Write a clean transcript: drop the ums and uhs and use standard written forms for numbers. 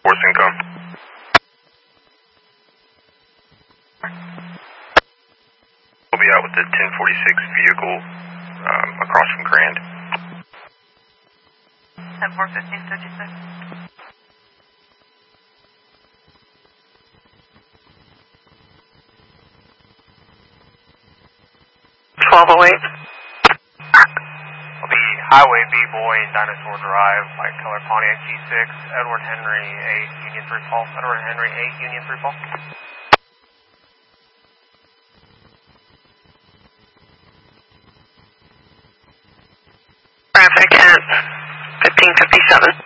Force income. We'll be out with the 1046 vehicle across from Grand. 10-4-15-56. 1208. I'll be Highway B-Boy, Dinosaur Drive, white color Pontiac G6, Edward Henry 8, Union 3 Paul. Edward Henry 8, Union 3 Paul. Traffic at 1557.